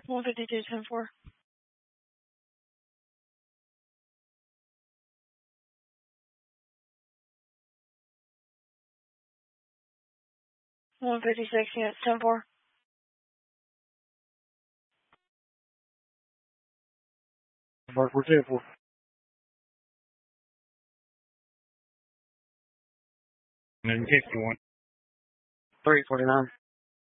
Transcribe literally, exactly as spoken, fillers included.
one fifty-two, ten four. one fifty-six, units, ten four. Mark for ten four. one fifty-one. three forty-nine.